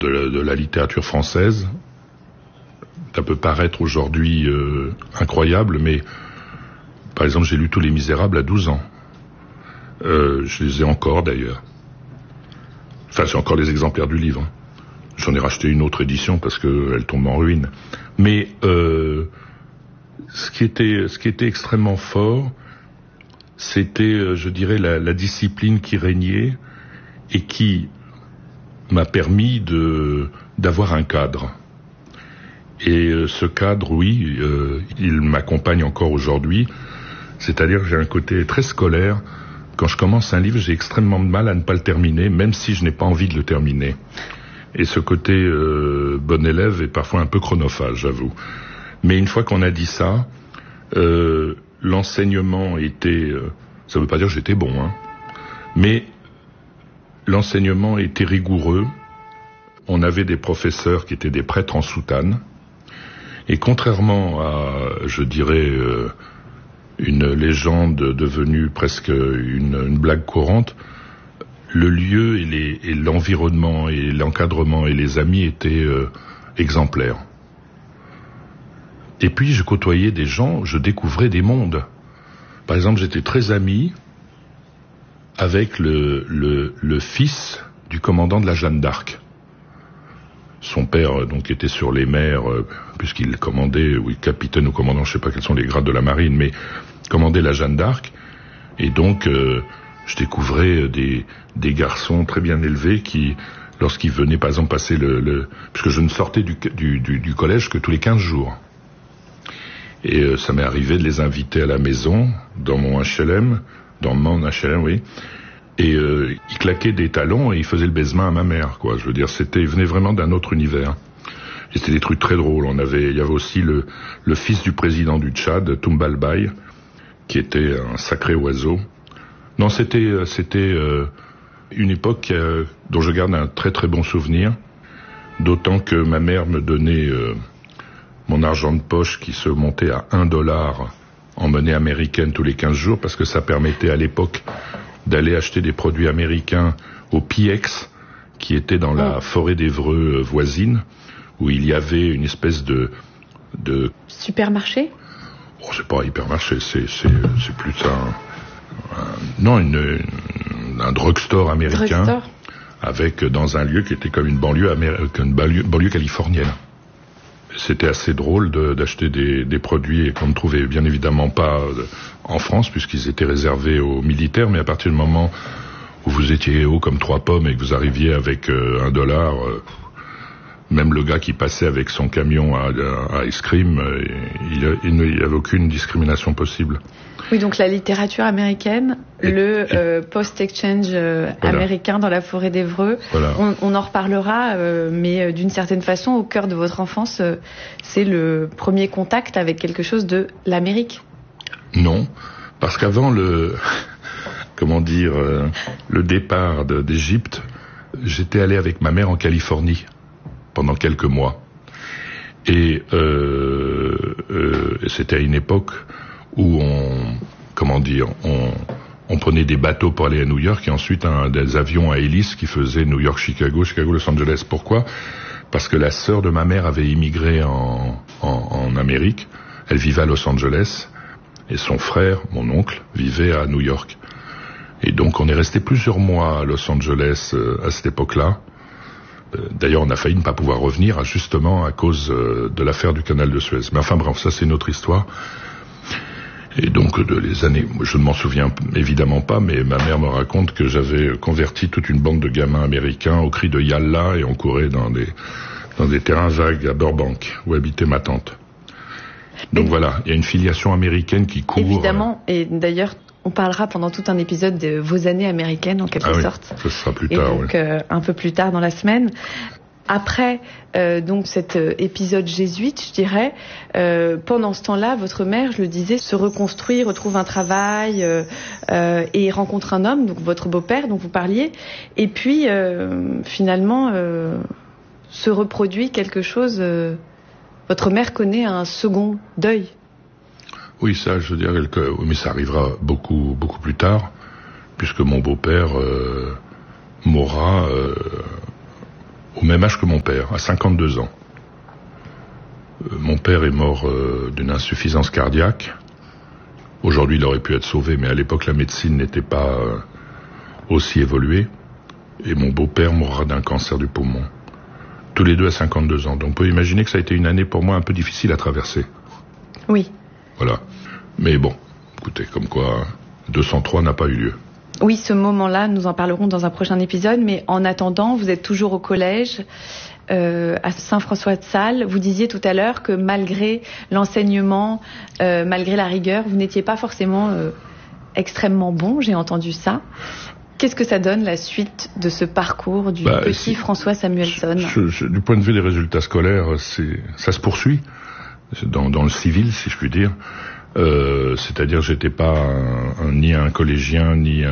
de la littérature française. Ça peut paraître aujourd'hui incroyable, mais par exemple, j'ai lu Tous les Misérables à 12 ans. Je les ai encore d'ailleurs. Enfin, j'ai encore les exemplaires du livre. J'en ai racheté une autre édition parce qu'elle tombe en ruine. Mais ce qui était extrêmement fort, c'était, je dirais, la discipline qui régnait et qui m'a permis d'avoir un cadre. Et ce cadre, oui, il m'accompagne encore aujourd'hui. C'est-à-dire que j'ai un côté très scolaire. Quand je commence un livre, j'ai extrêmement de mal à ne pas le terminer, même si je n'ai pas envie de le terminer. Et ce côté bon élève est parfois un peu chronophage, j'avoue. Mais une fois qu'on a dit ça, l'enseignement était... ça ne veut pas dire que j'étais bon, hein. Mais l'enseignement était rigoureux. On avait des professeurs qui étaient des prêtres en soutane. Et contrairement à, je dirais, une légende devenue presque une blague courante, le lieu et l'environnement et l'encadrement et les amis étaient exemplaires. Et puis je côtoyais des gens, je découvrais des mondes. Par exemple, j'étais très ami avec le fils du commandant de la Jeanne d'Arc. Son père donc était sur les mers, puisqu'il commandait, oui, capitaine ou commandant, je sais pas quels sont les grades de la marine, mais commandait la Jeanne d'Arc. Et donc je découvrais des garçons très bien élevés qui, lorsqu'ils venaient par exemple passer puisque je ne sortais du collège que tous les 15 jours. Et ça m'est arrivé de les inviter à la maison, dans mon HLM, oui. Et ils claquaient des talons et ils faisaient le baisement à ma mère, quoi. Je veux dire, ils venaient vraiment d'un autre univers. Et c'était des trucs très drôles. Il y avait aussi le fils du président du Tchad, Toumbalbaye, qui était un sacré oiseau. Non, c'était une époque dont je garde un très très bon souvenir, d'autant que ma mère me donnait mon argent de poche qui se montait à $1 en monnaie américaine tous les 15 jours, parce que ça permettait à l'époque d'aller acheter des produits américains au PX, qui était dans la forêt d'Évreux voisine, où il y avait une espèce de... Supermarché ? Oh, c'est pas un hypermarché, c'est plus un drugstore américain. Drugstore. Avec, dans un lieu qui était comme une banlieue californienne. C'était assez drôle d'acheter des produits qu'on ne trouvait bien évidemment pas en France, puisqu'ils étaient réservés aux militaires, mais à partir du moment où vous étiez haut comme 3 pommes et que vous arriviez avec $1, même le gars qui passait avec son camion à ice cream, il n'y avait aucune discrimination possible. Oui, donc la littérature américaine, post-exchange américain dans la forêt d'Évreux, voilà. On en reparlera, mais d'une certaine façon, au cœur de votre enfance, c'est le premier contact avec quelque chose de l'Amérique. Non, parce qu'avant le départ d'Égypte, j'étais allé avec ma mère en Californie pendant quelques mois. Et c'était à une époque où on prenait des bateaux pour aller à New York et ensuite des avions à hélice qui faisaient New York-Chicago, Chicago-Los Angeles. Pourquoi ? Parce que la sœur de ma mère avait immigré en Amérique. Elle vivait à Los Angeles et son frère, mon oncle, vivait à New York. Et donc on est resté plusieurs mois à Los Angeles à cette époque-là. D'ailleurs, on a failli ne pas pouvoir revenir, justement à cause de l'affaire du canal de Suez. Mais enfin bref, ça c'est une autre histoire. Et donc les années, je ne m'en souviens évidemment pas, mais ma mère me raconte que j'avais converti toute une bande de gamins américains au cri de Yallah et on courait dans des terrains vagues à Burbank, où habitait ma tante. Donc voilà, il y a une filiation américaine qui court. Évidemment, et d'ailleurs, on parlera pendant tout un épisode de vos années américaines, en quelque sorte. Ça sera plus tard, et donc, un peu plus tard dans la semaine. Après donc cet épisode jésuite, je dirais, pendant ce temps-là, votre mère, je le disais, se reconstruit, retrouve un travail et rencontre un homme, donc votre beau-père dont vous parliez, et puis finalement se reproduit quelque chose. Votre mère connaît un second deuil. Oui, ça, je dirais mais ça arrivera beaucoup plus tard, puisque mon beau-père mourra au même âge que mon père, à 52 ans. Mon père est mort d'une insuffisance cardiaque. Aujourd'hui, il aurait pu être sauvé, mais à l'époque, la médecine n'était pas aussi évoluée. Et mon beau-père mourra d'un cancer du poumon. Tous les deux à 52 ans. Donc, on peut imaginer que ça a été une année pour moi un peu difficile à traverser. Oui. Voilà. Mais bon, écoutez, comme quoi, 203 n'a pas eu lieu. Oui, ce moment-là, nous en parlerons dans un prochain épisode. Mais en attendant, vous êtes toujours au collège, à Saint-François-de-Sales. Vous disiez tout à l'heure que malgré l'enseignement, malgré la rigueur, vous n'étiez pas forcément extrêmement bon. J'ai entendu ça. Qu'est-ce que ça donne, la suite de ce parcours du petit François Samuelsson ? Du point de vue des résultats scolaires, ça se poursuit dans le civil, si je puis dire. C'est-à-dire que j'étais pas ni un collégien, ni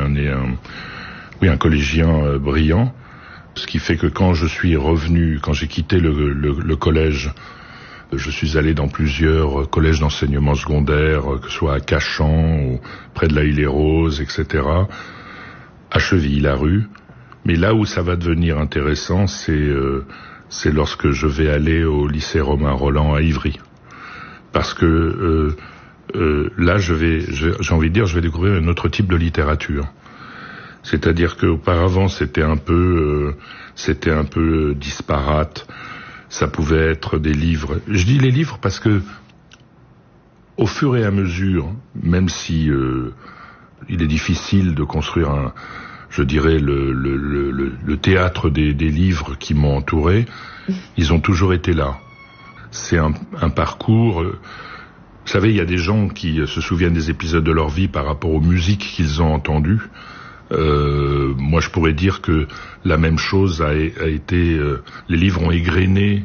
un collégien brillant. Ce qui fait que quand je suis revenu, quand j'ai quitté le collège, je suis allé dans plusieurs collèges d'enseignement secondaire, que ce soit à Cachan, ou près de la Île-et-Rose, etc., à Chevilly-la-Rue. Mais là où ça va devenir intéressant, c'est lorsque je vais aller au lycée Romain Rolland à Ivry. Parce que là, j'ai envie de dire, je vais découvrir un autre type de littérature. C'est-à-dire qu'auparavant, c'était un peu disparate. Ça pouvait être des livres. Je dis les livres parce que, au fur et à mesure, même si il est difficile de construire je dirais le théâtre des livres qui m'ont entouré, ils ont toujours été là. C'est un parcours. Vous savez, il y a des gens qui se souviennent des épisodes de leur vie par rapport aux musiques qu'ils ont entendues. Moi, je pourrais dire que la même chose a été. Les livres ont égrené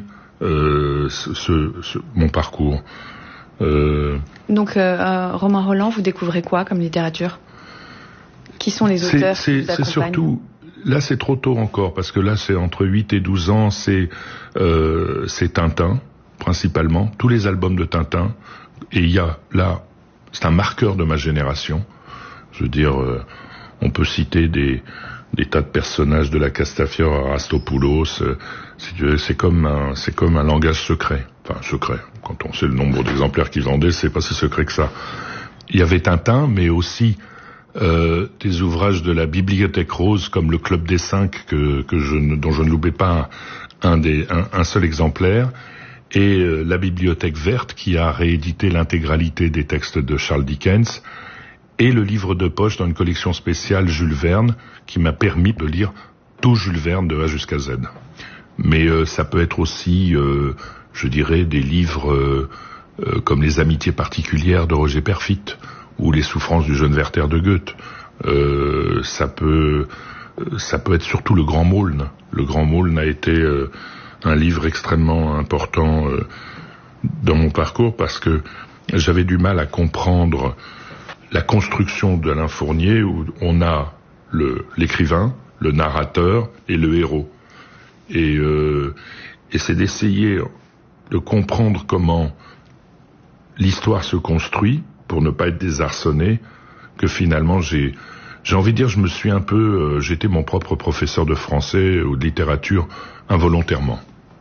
mon parcours. Donc, Romain Rolland, vous découvrez quoi comme littérature ? Qui sont les auteurs qui vous accompagnent ? C'est surtout. Là, c'est trop tôt encore, parce que là, c'est entre 8 et 12 ans, c'est Tintin, principalement, tous les albums de Tintin. Et il y a, là, c'est un marqueur de ma génération. Je veux dire, on peut citer des tas de personnages de la Castafiore à Rastopoulos. C'est comme un langage secret. Enfin, secret. Quand on sait le nombre d'exemplaires qu'ils vendaient, c'est pas si secret que ça. Il y avait Tintin, mais aussi des ouvrages de la Bibliothèque Rose, comme le Club des 5, dont je ne loupais pas un seul exemplaire, et la Bibliothèque Verte, qui a réédité l'intégralité des textes de Charles Dickens, et le livre de poche dans une collection spéciale Jules Verne, qui m'a permis de lire tout Jules Verne de A jusqu'à Z. Mais ça peut être aussi, je dirais, des livres comme Les Amitiés particulières de Roger Perfit, ou Les souffrances du jeune Werther de Goethe. Ça peut être surtout Le Grand Maulne. Le Grand Maulne a été un livre extrêmement important dans mon parcours, parce que j'avais du mal à comprendre la construction d'Alain Fournier, où on a l'écrivain, le narrateur et le héros. Et c'est d'essayer de comprendre comment l'histoire se construit, pour ne pas être désarçonné, que finalement j'ai envie de dire, je me suis un peu, j'étais mon propre professeur de français ou de littérature involontairement.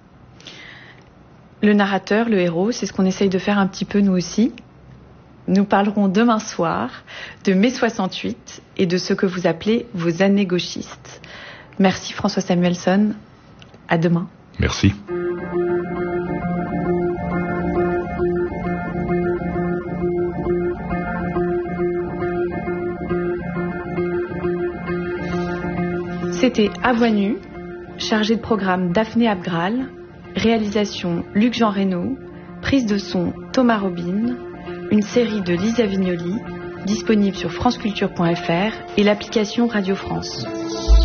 Le narrateur, le héros, c'est ce qu'on essaye de faire un petit peu nous aussi. Nous parlerons demain soir de mai 68 et de ce que vous appelez vos années gauchistes. Merci François Samuelsson. À demain. Merci. C'était À Voix Nue, chargé de programme Daphné Abgral, réalisation Luc-Jean Reynaud, prise de son Thomas Robin, une série de Lisa Vignoli, disponible sur franceculture.fr et l'application Radio France.